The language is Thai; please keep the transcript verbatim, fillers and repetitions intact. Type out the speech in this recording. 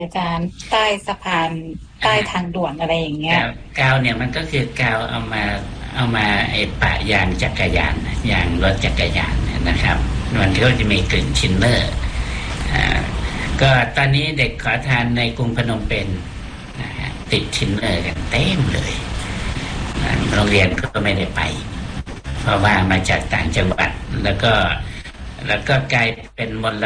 อาจารย์ใต้สะพานใต้ทางด่วนอะไรอย่างเงี้ยกาวเนี่ยมันก็คือกาวเอามาเอามาไอ้ปะยางจักรยานยางรถจักรยานนะครับมันก็จะมีกลิ่นชินเนอร์อ่าก็ตอนนี้เด็กขอทานในกรุงพนมเปญนะฮะติดชินเนอร์กันเต็มเลยโรงเรียนก็ไม่ได้ไปเพราะว่ามาจากต่างจังหวัดแล้วก็แล้วก็กลายเป็นมล